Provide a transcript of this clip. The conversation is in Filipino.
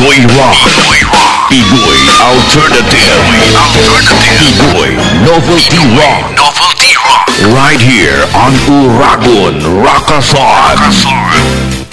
Pinoy Rock. Pinoy Alternative. Pinoy Novelty Rock. Right here on Uragon Rockathon.